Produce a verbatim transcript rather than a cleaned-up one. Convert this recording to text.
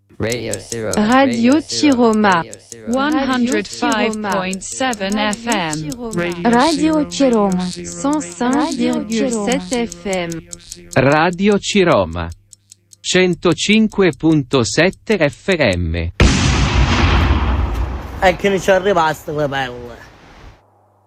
Radio Zero. Radio Ciroma. one oh five point seven F M. Radio Ciroma. cent cinq virgule sept F M. Radio Ciroma. centocinque virgola sette F M. E che non ci è rimasto le pelle.